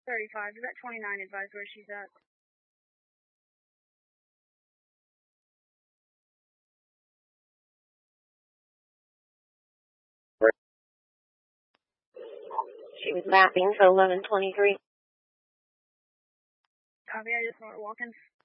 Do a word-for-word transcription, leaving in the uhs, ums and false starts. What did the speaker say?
thirty-five. Is that twenty-nine? Advise where she's at. She was mapping for eleven twenty-three. Copy, I just went walking.